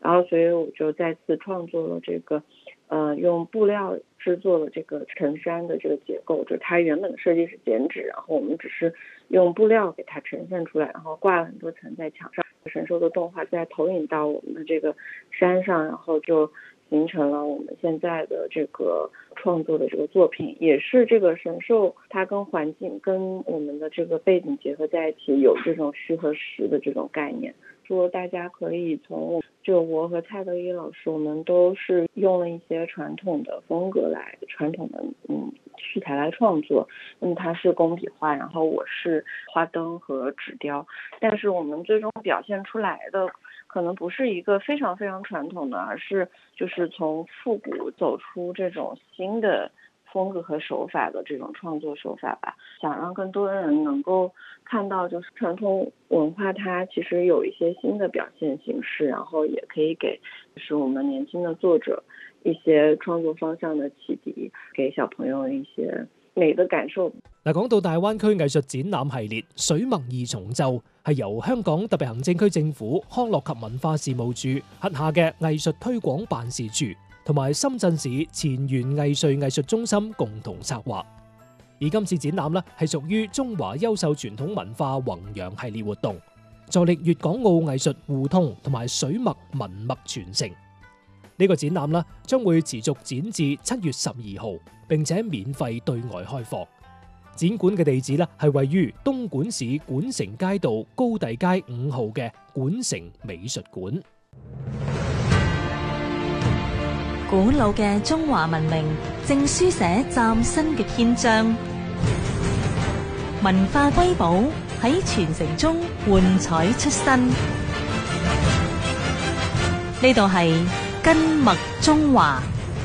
然后所以我就再次创作了这个用布料制作了这个衬衫的这个结构，就它原本的设计是剪纸，然后我们只是用布料给它呈现出来，然后挂了很多层在墙上，神兽的动画再投影到我们的这个山上，然后就形成了我们现在的这个创作的这个作品，也是这个神兽它跟环境跟我们的这个背景结合在一起，有这种虚和实的这种概念，说大家可以从就我和蔡德一老师，我们都是用了一些传统的风格来传统的素材来创作。它是工笔画，然后我是花灯和纸雕，但是我们最终表现出来的可能不是一个非常非常传统的，而是就是从复古走出这种新的风格和手法的这种创作手法吧，想让更多的人能够看到，就是传统文化它其实有一些新的表现形式，然后也可以给就是我们年轻的作者一些創作方向嘅啟迪，給小朋友一些美的感受。 嗱，講到大灣區藝術展覽系列《水墨二重奏》，係由香港特別行政區政府康樂及文化事務處轄下嘅藝術推廣辦事處同埋深圳市前沿藝穗藝術中心共同策劃。而今次展覽呢，係屬於中華優秀傳統文化弘揚系列活動，助力粵港澳藝術互通同埋水墨文墨傳承。呢個展覽呢，將會持續展至7月12號，並且免費對外開放。展館嘅地址呢，係位於東莞市莞城街道高第街5號嘅莞城美術館。 古老嘅中華文明正書寫嶄新嘅篇章，文化瑰寶喺傳承中喚彩出新。呢度係根脈中華。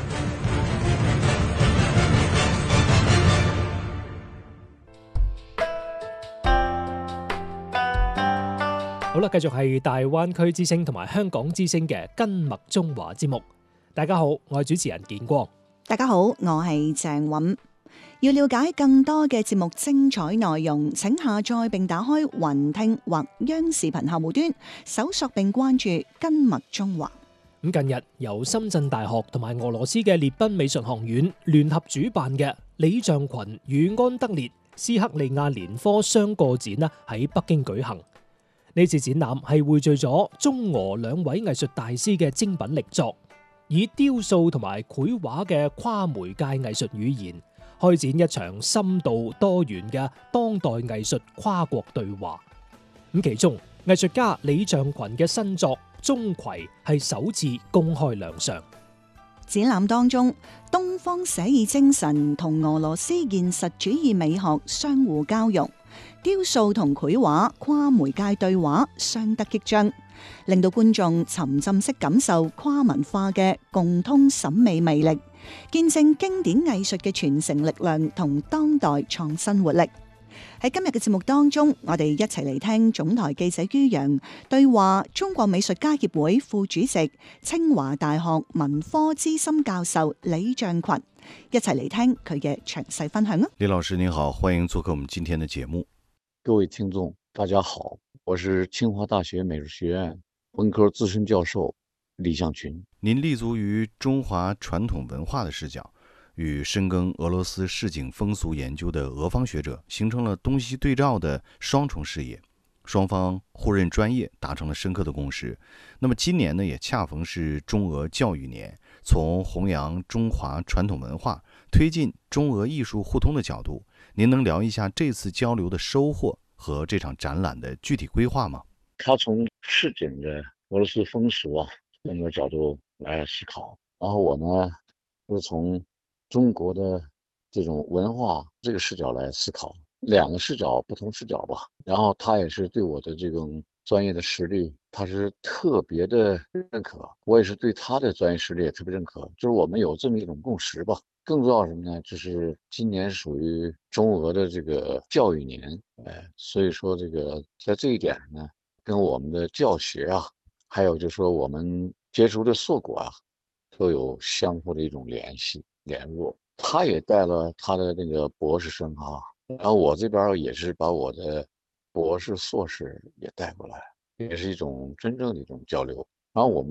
好啦，繼續係大灣區之聲同埋香港之聲嘅根脈中華節目。大家好，我係主持人建光。 大家好，我係鄭韻。要了解更多嘅節目精彩內容，請下載並打開雲聽或央視頻客戶端，搜索並關注根脈中華。 咁近日由深圳大學同埋俄羅斯嘅列賓美術學院聯合主辦嘅李象群與安德烈斯克利亞年科雙個展呢喺北京舉行。呢次展覽係匯聚咗中俄兩位藝術大師嘅精品力作，以雕塑同埋繪畫嘅跨媒介藝術語言，開展一場深度多元嘅當代藝術跨國對話。咁其中藝術家李象群嘅新作《鍾馗》係首次公開亮相。 展覽當中，東方寫意精神同俄羅斯現實主義美學相互交融，雕塑同繪畫跨媒介對話相得益彰，令到觀眾沉浸式感受跨文化嘅共通審美魅力，見證經典藝術嘅傳承力量同當代創新活力。喺今日嘅節目當中，我哋一齊嚟聽總台記者于洋對話中國美術家協會副主席、清華大學文科資深教授李象群，一齊嚟聽佢嘅詳細分享啊！ 李老師您好，歡迎做客我們今天的節目。 各位聽眾大家好，我是清華大學美術學院文科資深教授李象群。 您立足於中華傳統文化的視角，與深耕俄羅斯市井風俗研究的俄方學者形成了東西對照的雙重視野，雙方互認專業，達成了深刻的共識。那麼今年呢，也恰逢是中俄教育年，從弘揚中華傳統文化、推進中俄藝術互通的角度，您能聊一下這次交流的收穫和這場展覽的具體規劃嗎？ 他從市井的俄羅斯風俗這個角度來思考，然後我呢是從中國的這種文化這個視角來思考，兩個視角不同視角吧。然後他也是對我的這種專業的實力，他是特別的認可，我也是對他的專業實力也特別認可，就是我們有這麼一種共識吧。更重要什麼呢？就是今年屬於中俄的這個教育年，所以說這個在這一點呢，跟我們的教學還有就是說我們接觸的碩果都有相互的一種聯繫聯絡。他也帶了他的那個博士生然後我這邊也是把我的博士碩士也帶過來，也是一種真正的一種交流。然後我們